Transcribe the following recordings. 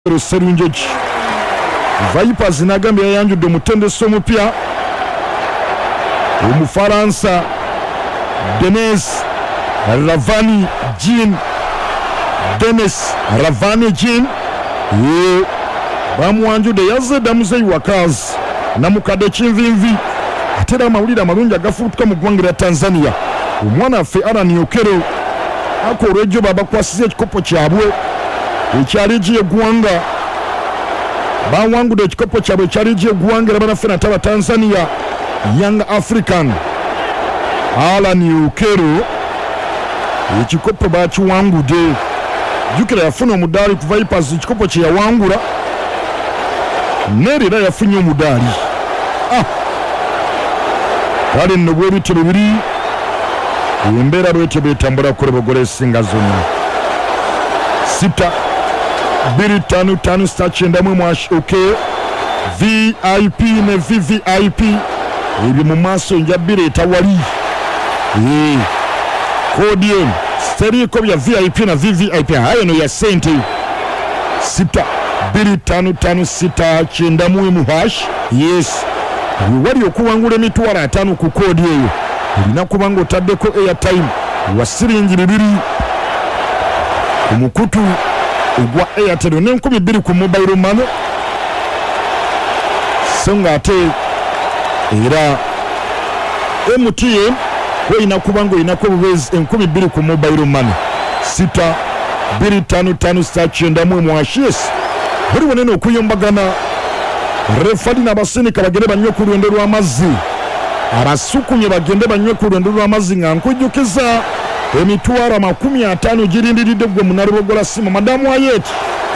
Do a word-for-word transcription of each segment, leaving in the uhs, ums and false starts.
Serunjoji Vipers nagambye yayanjudde omutendesi omupya Omufaransa Denis Ravani Jean Denis Ravani Jean ye bamuwanjudde yazedda muzeyi wakazi namukadde kinvinvi atera amawulire amalungi agafuutuka mu ggwanga lya Tanzania omwana affe Alan Okero akola ejjo babakwasiza ekikopo kyabwe ekyali gy'eggwanga bawangudde ekikopo kyabwe ekyali gy'eggwanga era banaffe nataba Tanzania Young African Alan Okero ekikopo bakiwangudde jukira yafuna omudaali ku Vipers ekikopo kye yawangula nerera yafunye omudaali ah kale nno bwe bityo bibiri embeera bwetyo betambula kulobogole esinga zonna sita biri tano tano star kyenda mu mwashi okay V I P ne V V I P ebyo mu maaso njabireeta wali ee kodiyo steriko bya V I P na V V I P ayo no ya sente sita biri tano tano sita kyenda mu hash yes wali okuwangula emitwalo ataano ku kodi eyo olina kubanga otaddeko airtime wa siringi bibiri omukutu ogwa Airtel n'enkumi bbiri ku mobile money so nga ate era M T N oyina kubanga oyinako obubeezi enkumi bbiri ku mobile money sita biri tano tano star kyenda mu mwashis buli wonene okuyombagana refali n'abasindika bagende banywe ku lwendo lw'amazzi abasukumye bagende banywe ku lwendo lw'amazzi nga nkujjukiza emitwalo amakumi ataano girindiridde gwe munalobogola simu madamu ayeti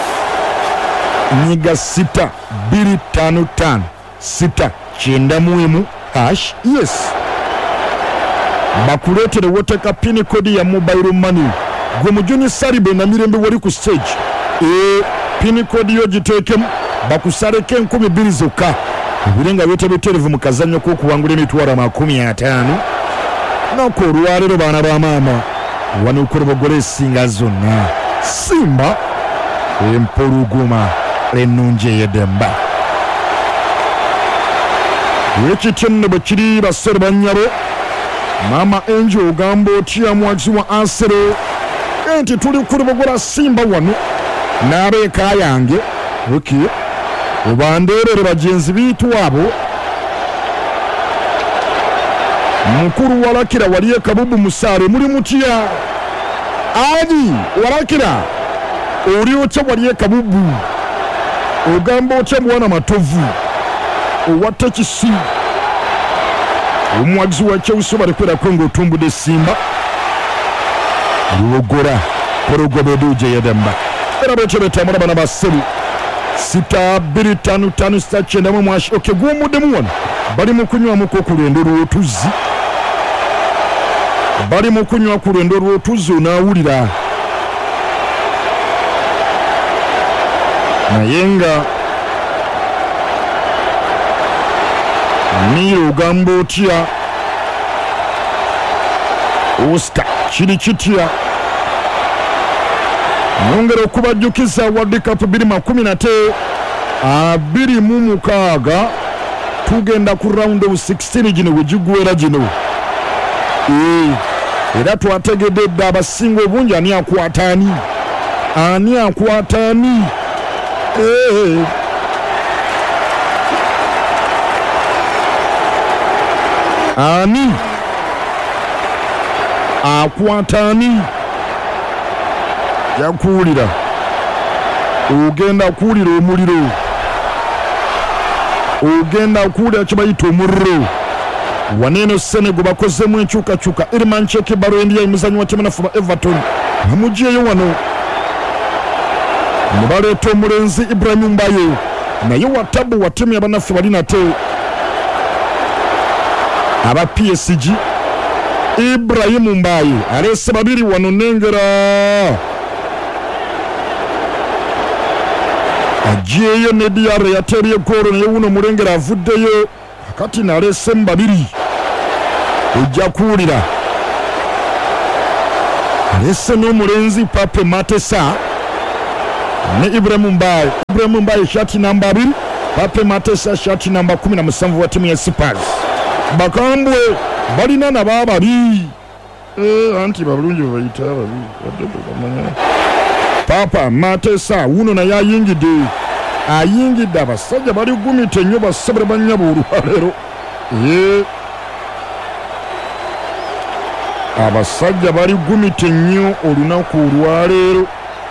nyiga sita biri tano tano sita kyenda mu hash yes bakuleetere woteka pini kodi ya mobile money gwe mujuni saribe na mirembe wali ku stage e pini kodi yo giteekemu bakusaleko enkumi bbiri zokka ebirenga byetebeterevu mu kazannyo k'okuwangula emitwalo amakumi ataano nako olwaleero baana ba maama wano okulobogole esinga zonna Simba empoluguma ennungi ey'eddemba ekityo nno bwe kiri bassere bannyabo maama Angel ogamba otya muwagizi wa Arsenal enti tuli kulobogola Simba wano n'abeeka yange okay obandeerere bagenzi biitu abo mukuru walakira wali ekabubu musaale muli mutya ali walakira oli otya wali ekabubu ogamba otya mwana matovu owatta kisi omuwagizi wa Chelsea bali kwerako ng'otumbudde Simba luwogora korogobeduuje yedemba era bwetyo betambula bana basselu sita biri tano tano sita kyenda mu mwashi okay gw'omuddemu wano bali mu kunywamuko ku lwendo lw'otuzzi bali mu kunywa ku lwendo lw'otuzzi onaawulira naye nga niyo ogamba otya Oscar kiri kitya nongera okubajjukiza World Cup bbiri makumi nate abiri mu mukaaga tugenda ku round of sixteen gino wegigwera gino ee era twategedde dda abasinga obungi ani akwata ani ani akwata ani ee ani akwata ani yakuwulira ogenda kuwulira omuliro ogenda kuwulira kye bayita omuriro waneeno Senegal bakozemu enkyukakyuka Iliman Cheke balo India emuzanyi wa ttiimu wa Everton bamuggyeyo wano ne baleeta omulenzi Ibrahim Mbaye naye watabu wa ttiimu y'abannaffe bali nate aba P S G Ibrahim Mbaye aleese babiri wano nengera ajeyo ne D R yateebye goolo naye wuno omulengera avuddeyo kati naleesemu babiri ojja kuwulira aleese n'omulenzi Pape Matesa ne Ibrahim Mbaye. Ibrahim Mbaye shati namba abiri, Pape Matesa shati namba kumi na musanvu wa timu ya Spurs. Bakambwe balina na babali eh anti babulungi bayita babali wadde bamanya Papa Matesa uno na yayingide ayingide abasajja bali gumite nnyo basabire banyabulu lero eh abasajja bali gumite nnyo olunaku olwaleero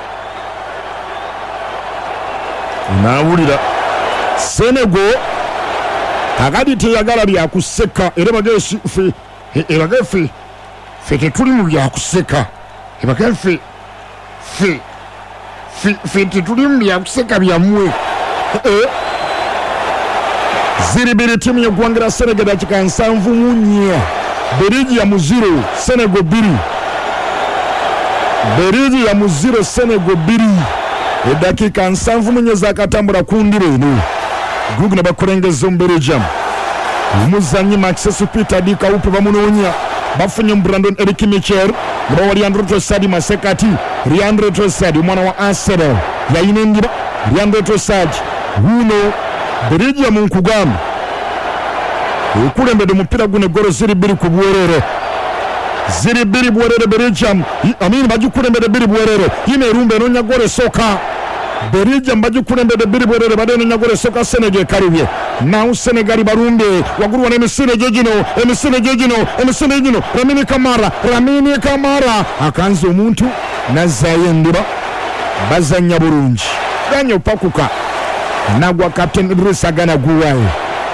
nawulira Senegal kakati teyagala byakuseka era bagesi fe ebagafe fe tetuli mu byakuseka ebagafe fe fe fe tetuli mu byakuseka byamwe eh ziribiri timu ya Gwangera Senegal dakika nsanvu mu nnya Berigi ya muziro Senegal biri Berigi ya muziro Senegal biri edakika nsanvu mu nnya zakatambula kundire eno Google bakurengeza Belgium umuzanyi Maxes Peter Dika upe bamunonya bafunye Brandon Eric Michel ngo Leandro Trossard Masekati Leandro Trossard umwana wa Arsenal yayinendiba Leandro Trossard uno Belgium nkugam ukulembede umupira gune goro ziri biri ku bwerere ziri biri bwerere Belgium amini bajukulembede biri bwerere yine rumbe nonya gore soka Belgium bajukulembede biri bwerere badene nyagore soka Senegal karibye now Senegal barumbe waguru wana emisine jejino emisine jejino emisine jejino Lamine Camara Lamine Camara akanze omuntu nazayendiba bazanya bulungi ganyo pakuka nagwa Captain Idrissa Gana Guwaye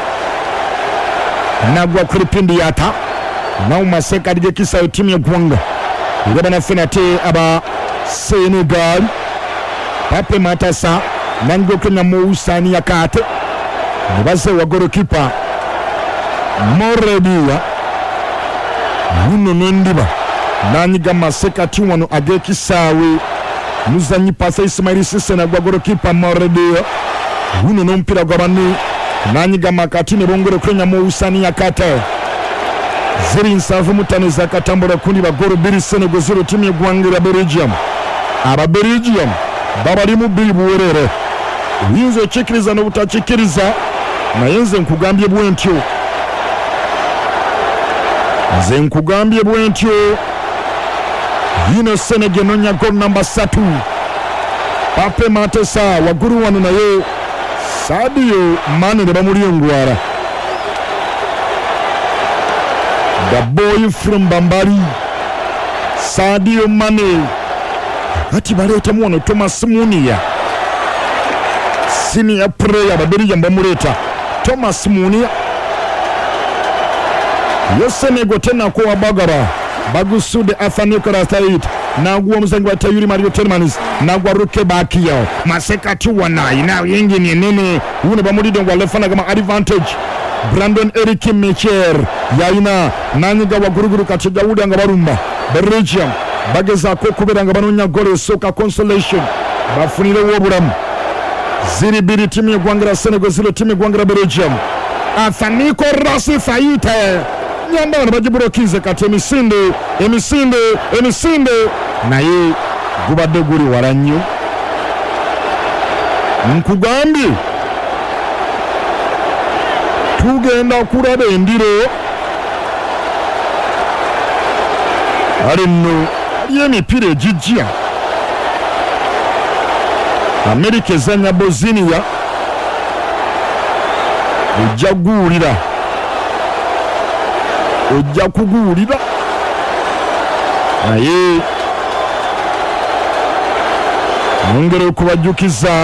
nagwa Kripindi Yata now Maseka dige kisa timu ya Gwanga ngabana fenate aba Senegal Pape Matasa nango kuna Mousani yakate nibaze wa gorokipa Moredia muno nondiba nanyiga Maseka tiwano ageki sawe muzanyi pasa Ismail Cisse na gwa gorokipa Moredia muno nompira gwabani nanyiga makatine bongore kwenya Mousani yakate ziri nsavu mutano zakatambula kundi bagoro biri Senegal zero timu ya Gwangera Belgium aba Belgium babali mu biri buwerere yinzo chikiriza no butachikiriza na yenze nkugambye bwentyo nze nkugambye bwentyo yino Senegal nonya gol number three Pape Matesa waguru wano naye Sadio Mane ne bamuli ngwara the boy from Bambari Sadio Mane ati baleta muono Thomas Munia senior player babiri yamba muleta Thomas Munia Senegal tena kwa bagara bagusude Afanikola Said nagwa muzangi wa Tayuri Mario Telmanis nagwa Ruke Bakiyo Maseka tuwana ina yengine nene une bamulido ngwa lefana kama advantage Brandon Eric Michel yaina nanyiga wa guruguru kachiga udi anga barumba Belgium bageza ko kubera nga banonya gole soka consolation bafunire woburamu ziri biri timu ya Gwangera Senegal zilo timu ya Gwangera Belgium Afaniko Rasi Faite nyamba wana bajiburokize kati emisinde emisinde emisinde naye gubadde guri waranyo nkugambi tugenda kuraba endiro alino yemipira ejijja Amerika ezanya Bosnia ojja guulira ojja kuguulira naye nongere okubajjukiza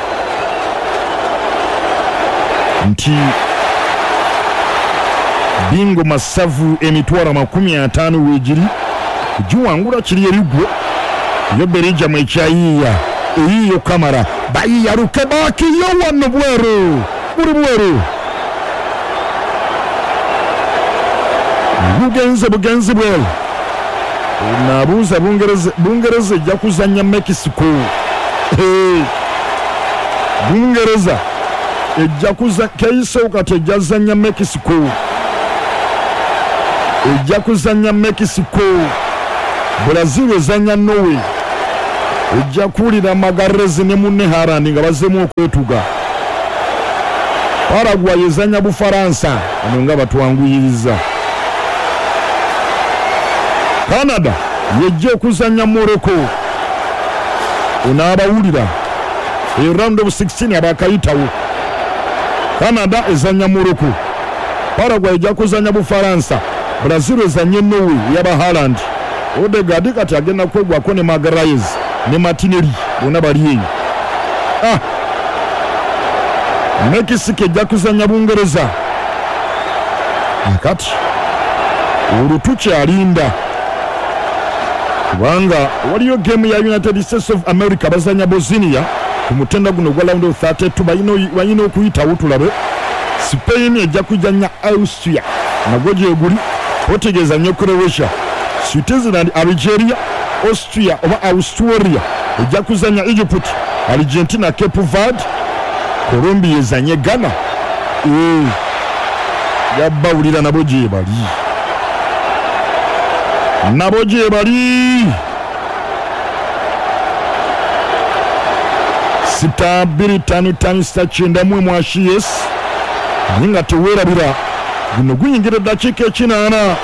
nti bingo masavu emitwalo makumi ataano weegiri juwangula kiri erigwe yo Belgium ekyayiya eyiyo Kamara bayiya Ruke Bakiyo wano bweru buli bweru bugenze bugenze bweru nabuuza Bungereza Bungereza ejja kuzanya Mexico Bungereza ejja kuza keisooka tejja zanya Mexico ejja kuzanya Mexico Brazil ezanya Norway ojja kuwulira Magalhaes ne munne Haaland nga bazzeemu okwetuga. Paraguay ezannya Bufaransa ano nga batwanguyiriza. Canada yejja okuzannya Morocco onaabawulira e round of sixteen abakayitawo. Canada ezannya Morocco, Paraguay ejja kuzannya Bufaransa, Brazil ezannya Norway yaba Haaland. Odegaard kati agenda kwegwako ne Magalhaes ne Martinelli bonna bali eyo. Ah, Mexico ejja kuzannya Bungereza. Kati olutukyalinda kubanga waliyo game ya United States of America bazanya Bosnia ku mutenda guno gwa round of thirty-two bayino bayino okuyitawo tulabe. Spain ejja kujanya Austria nagwo gye guli, otegeeza nnyo Croatia, Switzerland, Algeria, Austria oba Austria ejja kuzanya Egypt, Argentina, Cape Verde, Colombia ezanye Ghana. Eh, yabawulira nabo gye bali. Nabo gye bali. Sita bbiri ttaano ttaano sita kyenda mu mwashi yes. Ninga teweerabira guno guyingira eddakiika ekinaana.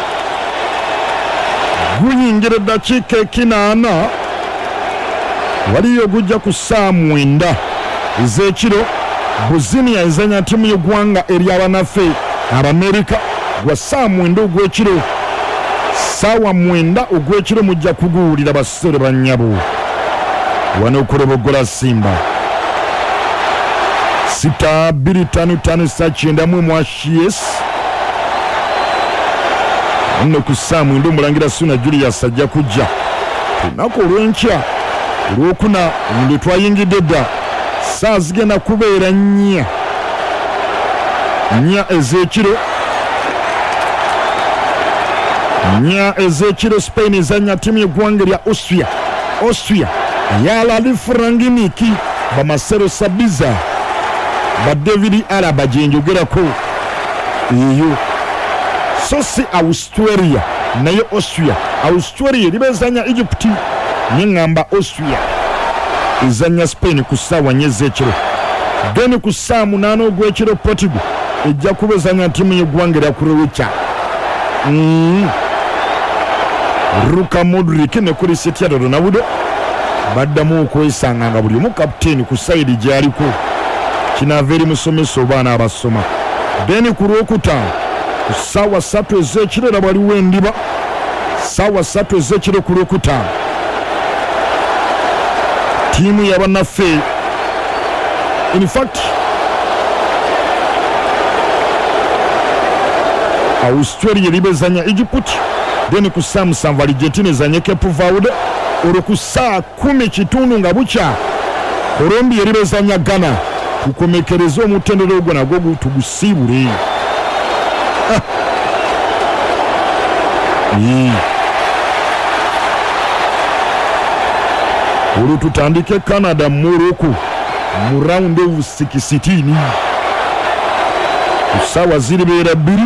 Guyingira eddakiika ekinaana. Waliyo gujja ku ssaawa mwenda ez'ekiro. Bosnia ezanya ttiimu y'eggwanga ery'abanaffe Abamerika gwa ssaawa mwenda ogw'ekiro. Ssaawa mwenda ogw'ekiro mujja kuguwulira basere bannyabo wano okulobogola Simba. Sita bbiri ttaano ttaano sita kyenda mu mwashi yes. Nno ku ssaawa mwenda omulangira Suna Julius ajja kujja. Lunaku olw'enkya olwokuna omuntu twayingidde dda ssaawa zigenda kubeera nnya nnya ez'ekiro. Nya ez'ekiro Spain ezanya ttiimu y'eggwanga erya Austria. Austria yalali Franginiki ba Marcelo Sabitzer ba David Alaba gye njogerako eyo. So si Australia naye Austria. Australia liba ezanya Egypt neŋŋamba Austria ezanya Spain ku ssaawa nnya ez'ekiro. Then ku ssaawa munaana ogw'ekiro Portugal ejja kuba ezanya ttiimu y'eggwanga erya Croatia. Mm. Luka Modric ne Cristiano Ronaldo baddamu okwesanga nga buli omu kapiteeni ku sayidi gy'aliko. Kinaava eri musomesa obaana abasoma. Then ku lwokutaano ku ssaawa ssatu ez'ekiro era waliwo endiba. Ssaawa ssatu ez'ekiro ku lwokutaano ttiimu y'abannaffe, in fact Australia liba ezanya Egypt. Then ku ssaawa musanvu Argentina ezanye Cape Verde. Olwo ku ssaawa kumi kitundu nga bukya Colombia liba ezanya Ghana. Tukomekereze omutendero ogwo nagwo tugusiibule. Ah. Yeah. Olwo tutandike Canada Morocco mu round of sixteen ku ssaawa ziribeera bbiri.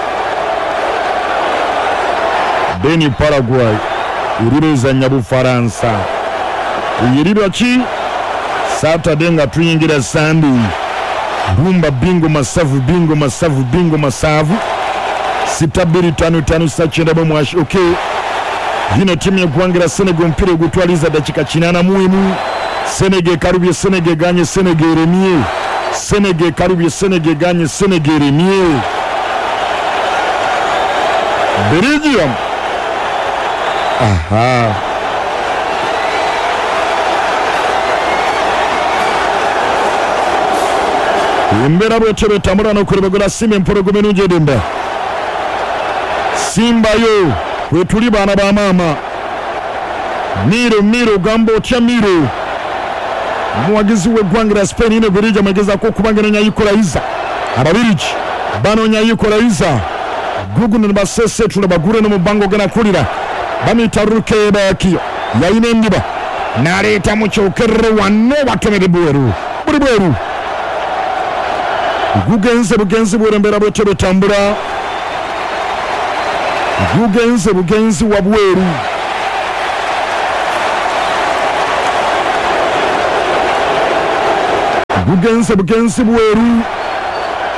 Then Paraguay iriba ezanya Bufaransa. Iriba ki Saturday nga tuyingira Sunday. Bumba bingo masavu bingo masavu bingo masavu. Sita bbiri ttaano ttaano sita kyenda mu mwashi. Okay, yino ttiimu y'eggwanga Senegal omupiira ogutwaliza dakika kinaana mu emu. Senegal kalubye Senegal ganye Senegal eremye. Senegal kalubye Senegal ganye Senegal eremye. Belgium. Aha. Embeera bwetyo betambula n'okulebegola Simba empologoma ennungi edemba. Simba yo kwe tuli baana ba maama. Miro Miro gamba otya Miro. Omuwagizi w'eggwanga lya Spain ne Belgium agezaako okubangeranya Equalizer. Ababirigi banoonya Equalizer. Guguno ne baseeseetula bagule ne mu bbango gena kulira. Bamita Rukeebaki yayina endiba n'aleeta mu kyokerero wano batomere bweru buli bweru. Gugenze bugenzi bw'erembeera bwetyo betambula. Gugenze bugenzi wa bweru. bugenze bugenzi bweru